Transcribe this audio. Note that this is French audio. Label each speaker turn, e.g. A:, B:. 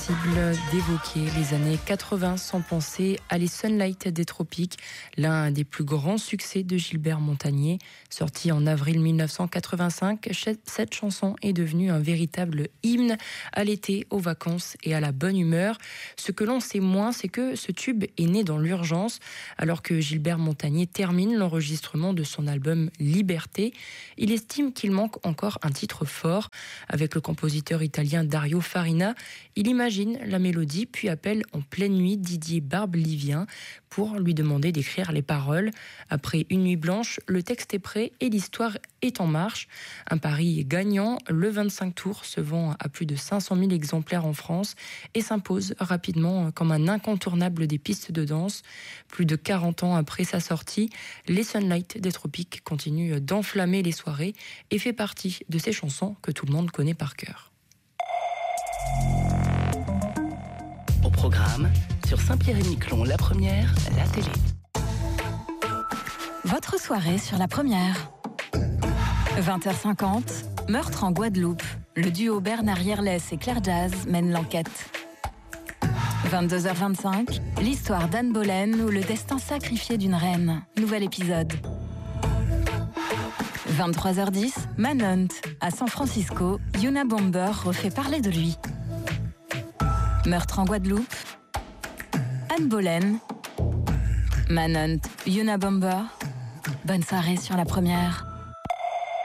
A: D'évoquer les années 80 sans penser à Les Sunlight des Tropiques, l'un des plus grands succès de Gilbert Montagné. Sorti en avril 1985, cette chanson est devenue un véritable hymne à l'été, aux vacances et à la bonne humeur. Ce que l'on sait moins, c'est que ce tube est né dans l'urgence, alors que Gilbert Montagné termine l'enregistrement de son album Liberté. Il estime qu'il manque encore un titre fort. Avec le compositeur italien Dario Farina, il imagine la mélodie, puis appelle en pleine nuit Didier Barbelivien pour lui demander d'écrire les paroles. Après une nuit blanche, le texte est prêt et l'histoire est en marche. Un pari gagnant, le 25 tours se vend à plus de 500 000 exemplaires en France et s'impose rapidement comme un incontournable des pistes de danse. Plus de 40 ans après sa sortie, Les Sunlight des Tropiques continuent d'enflammer les soirées et fait partie de ces chansons que tout le monde connaît par cœur.
B: Au programme, sur Saint-Pierre-et-Miquelon, La Première, la télé.
C: Votre soirée sur La Première. 20h50, meurtre en Guadeloupe. Le duo Bernard Yerlès et Claire Jazz mène l'enquête. 22h25, l'histoire d'Anne Boleyn ou le destin sacrifié d'une reine. Nouvel épisode. 23h10, Manhunt. À San Francisco, Unabomber refait parler de lui. Meurtre en Guadeloupe, Anne Boleyn, Manhunt, Unabomber. Bonne soirée sur La Première.